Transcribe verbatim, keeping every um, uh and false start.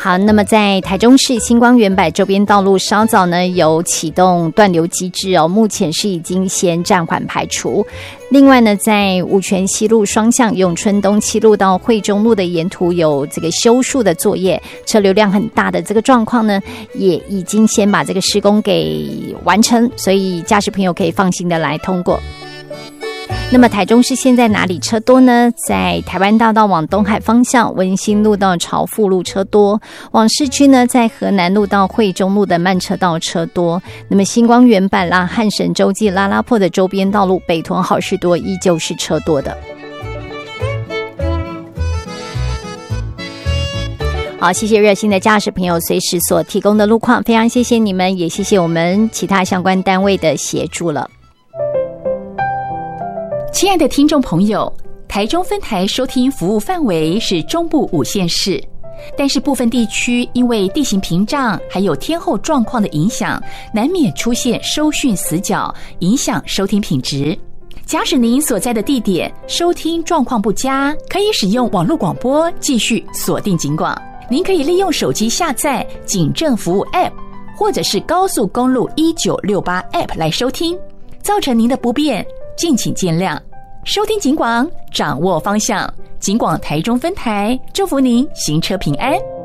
好，那么在台中市星光原柏周边道路稍早呢有启动断流机制哦，目前是已经先暂缓排除。另外呢，在五权西路双向永春东七路到惠中路的沿途有这个修树的作业，车流量很大的这个状况呢，也已经先把这个施工给完成，所以驾驶朋友可以放心的来通过。那么台中市现在哪里车多呢？在台湾大道往东海方向，文心路到朝富路车多；往市区呢，在河南路到惠中路的慢车道车多。那么星光原柏啦、汉神洲际、拉拉破的周边道路，北屯好事多依旧是车多的。好，谢谢热心的驾驶朋友随时所提供的路况，非常谢谢你们，也谢谢我们其他相关单位的协助了。 亲爱的听众朋友，台中分台收听服务范围是中部五县市，但是部分地区因为地形屏障还有天候状况的影响，难免出现收讯死角，影响收听品质。假使您所在的地点收听状况不佳，可以使用网络广播继续锁定警广。您可以利用手机下载警政服务 App 或者是高速公路一九六八 App 来收听，造成您的不便敬请见谅。收听警广，掌握方向，警广台中分台，祝福您行车平安。